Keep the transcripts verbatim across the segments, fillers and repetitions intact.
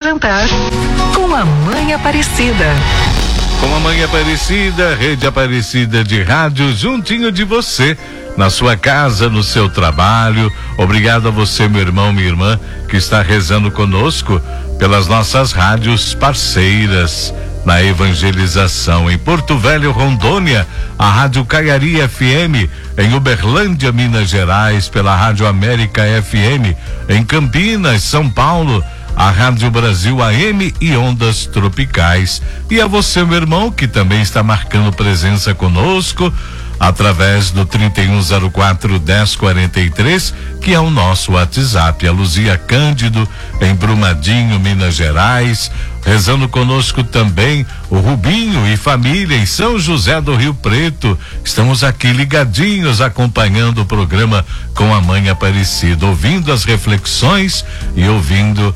apresentar Com a Mãe Aparecida. Com a Mãe Aparecida, Rede Aparecida de Rádio, juntinho de você, na sua casa, no seu trabalho. Obrigado a você, meu irmão, minha irmã, que está rezando conosco pelas nossas rádios parceiras na evangelização. Em Porto Velho, Rondônia, a Rádio Caiari F M. Em Uberlândia, Minas Gerais, pela Rádio América F M. Em Campinas, São Paulo, a Rádio Brasil A M e Ondas Tropicais. E a você, meu irmão, que também está marcando presença conosco através do trinta e um zero quatro, dez quarenta e três, que é o nosso WhatsApp. A Luzia Cândido, em Brumadinho, Minas Gerais, rezando conosco também o Rubinho e família em São José do Rio Preto. Estamos aqui ligadinhos, acompanhando o programa Com a Mãe Aparecida, ouvindo as reflexões e ouvindo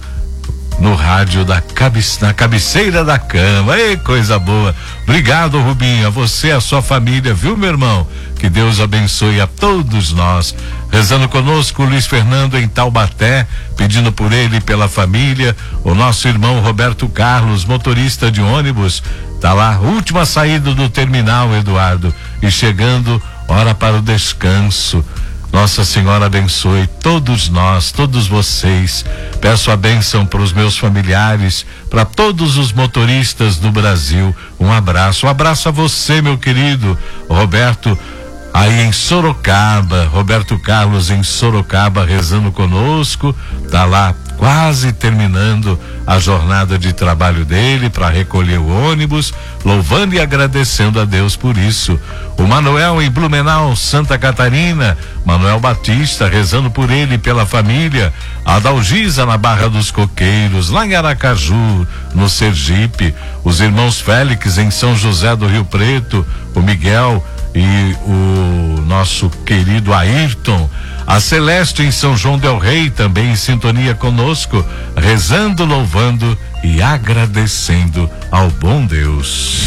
no rádio da cabe... na cabeceira da cama. Ei, coisa boa. Obrigado, Rubinho, a você, a sua família, viu, meu irmão? Que Deus abençoe a todos nós. Rezando conosco o Luiz Fernando em Taubaté, pedindo por ele e pela família. O nosso irmão Roberto Carlos, motorista de ônibus, tá lá, última saída do terminal, Eduardo, e chegando, hora para o descanso. Nossa Senhora abençoe todos nós, todos vocês. Peço a bênção para os meus familiares, para todos os motoristas do Brasil. Um abraço, um abraço a você, meu querido Roberto, aí em Sorocaba. Roberto Carlos em Sorocaba rezando conosco, tá lá quase terminando a jornada de trabalho dele para recolher o ônibus, louvando e agradecendo a Deus por isso. O Manuel em Blumenau, Santa Catarina, Manuel Batista rezando por ele e pela família. A Dalgisa na Barra dos Coqueiros, lá em Aracaju, no Sergipe. Os irmãos Félix em São José do Rio Preto, o Miguel e o nosso querido Ayrton. A Celeste em São João del Rei, também em sintonia conosco, rezando, louvando e agradecendo ao bom Deus.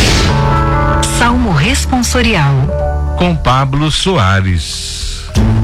Salmo responsorial com Pablo Soares.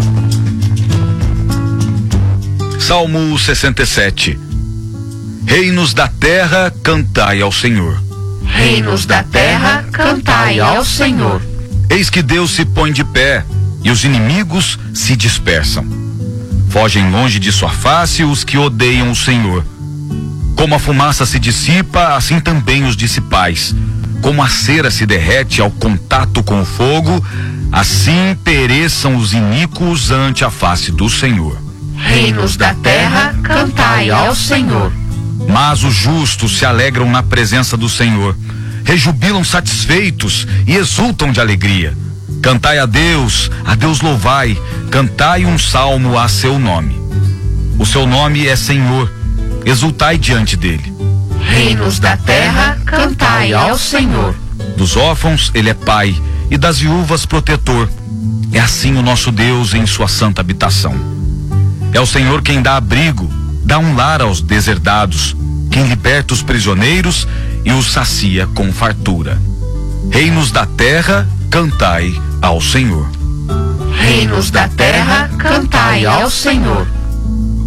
Salmo sessenta e sete. Reinos da terra, cantai ao Senhor. Reinos da terra, cantai ao Senhor. Eis que Deus se põe de pé e os inimigos se dispersam. Fogem longe de sua face os que odeiam o Senhor. Como a fumaça se dissipa, assim também os dissipais. Como a cera se derrete ao contato com o fogo, assim pereçam os iníquos ante a face do Senhor. Reinos da terra, cantai ao Senhor. Mas os justos se alegram na presença do Senhor, rejubilam satisfeitos e exultam de alegria. Cantai a Deus, a Deus louvai, cantai um salmo a seu nome. O seu nome é Senhor, exultai diante dele. Reinos da terra, cantai ao Senhor. Dos órfãos ele é pai e das viúvas protetor. É assim o nosso Deus em sua santa habitação. É o Senhor quem dá abrigo, dá um lar aos deserdados, quem liberta os prisioneiros e os sacia com fartura. Reinos da terra, cantai ao Senhor. Reinos da terra, cantai ao Senhor.